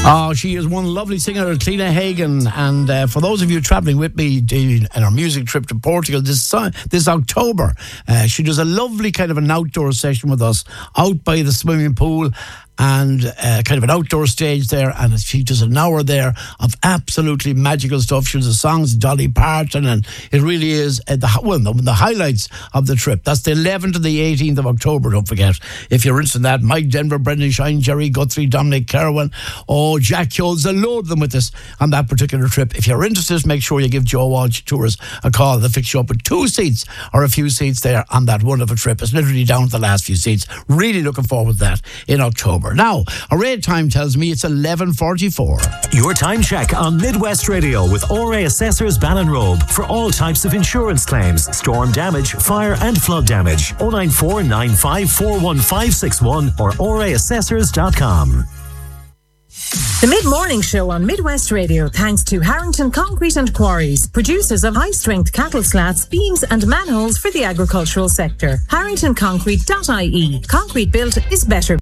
Oh, she is one lovely singer, Cliona Hagan. And for those of you travelling with me in our music trip to Portugal this October, she does a lovely kind of an outdoor session with us out by the swimming pool. And kind of an outdoor stage there, and she does an hour there of absolutely magical stuff. She does the songs Dolly Parton, and it really is the highlights of the trip. That's the 11th to the 18th of October, don't forget. If you're interested in that, Mike Denver, Brendan Shine, Jerry Guthrie, Dominic Kerwin, Jack Hughes, a load of them with us on that particular trip. If you're interested, make sure you give Joe Walsh Tours a call. They'll fix you up with 2 seats or a few seats there on that wonderful trip. It's literally down to the last few seats. Really looking forward to that in October. Now, our raid time tells me it's 11:44. Your time check on Midwest Radio with ORA Assessors Ballinrobe for all types of insurance claims, storm damage, fire and flood damage. 094 9541561 or oraassessors.com. The Mid-Morning Show on Midwest Radio, thanks to Harrington Concrete and Quarries, producers of high-strength cattle slats, beams and manholes for the agricultural sector. HarringtonConcrete.ie. Concrete built is better